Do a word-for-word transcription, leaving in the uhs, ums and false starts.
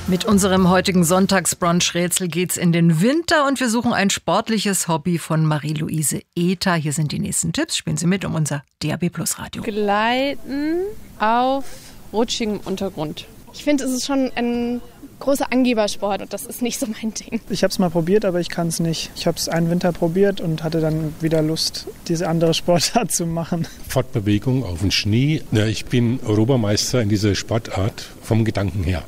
Mit unserem heutigen Sonntagsbrunch-Rätsel geht's in den Winter und wir suchen ein sportliches Hobby von Marie-Louise Ether. Hier sind die nächsten Tipps. Spielen Sie mit um unser D A B Plus Radio. Gleiten auf rutschigem Untergrund. Ich finde, es ist schon ein großer Angebersport und das ist nicht so mein Ding. Ich habe es mal probiert, aber ich kann es nicht. Ich habe es einen Winter probiert und hatte dann wieder Lust, diese andere Sportart zu machen. Fortbewegung auf dem Schnee. Ja, ich bin Europameister in dieser Sportart vom Gedanken her.